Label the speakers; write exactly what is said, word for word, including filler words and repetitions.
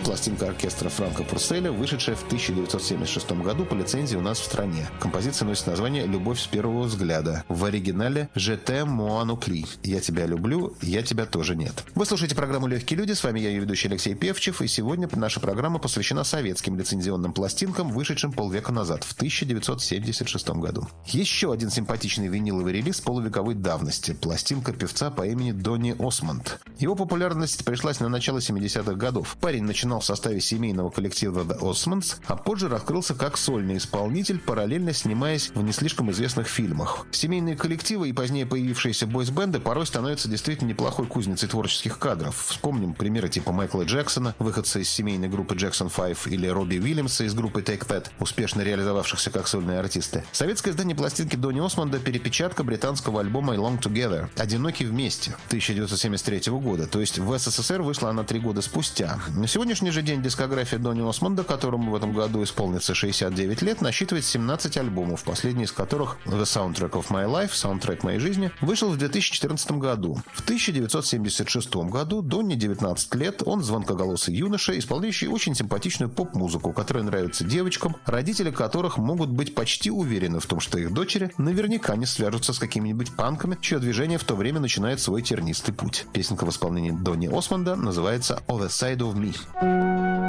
Speaker 1: пластинка оркестра Франка Пурселя, вышедшая в тысяча девятьсот семьдесят шестом году по лицензии у нас в стране. Композиция носит название «Любовь с первого взгляда». В оригинале «Je t'aime, moi non plus». «Я тебя люблю, я тебя тоже нет». Вы слушаете программу «Легкие люди». С вами я, ее ведущий Алексей Певчев. И сегодня наша программа посвящена советским лицензионным пластинкам, вышедшим полвека назад, в тысяча девятьсот семьдесят шестом году. Еще один симпатичный виниловый релиз полувековой давности. Пластинка певца по имени Донни Осмонд. Его популярность пришлась на начало семидесятых годов. Парень начинал в составе семейного коллектива The Osmonds, а позже раскрылся как сольный исполнитель, параллельно снимаясь в не слишком известных фильмах. Семейные коллективы и позднее появившиеся бойс-бенды порой становятся действительно неплохой кузницей творческих кадров. Вспомним примеры типа Майкла Джексона, выходца из семейной группы Jackson файв, или Робби Уильямса из группы Take That, успешно реализовавшихся как сольные артисты. Советское издание пластинки Донни Осмонда — перепечатка британского альбома Along Together «Одиноки вместе» тысяча девятьсот семьдесят третьего года, то есть в СССР вышла она три года спустя. На сегодняшний же день дискография Донни Осмонда, которому в этом году исполнится шестьдесят девять лет, насчитывает семнадцать альбомов, последний из которых The Soundtrack of My Life, саундтрек моей жизни, вышел в две тысячи четырнадцатом году. В тысяча девятьсот семьдесят шестом году Донни девятнадцать лет, он звонкоголосый юноша, исполняющий очень симпатичную поп-музыку, которая нравится девочкам, родители которых могут быть почти уверены в том, что их дочери наверняка не свяжутся с какими-нибудь панками, чье движение в то время начинает свой тернистый путь. Песенка в исполнении Донни Осмонда называется «On the Side of Me».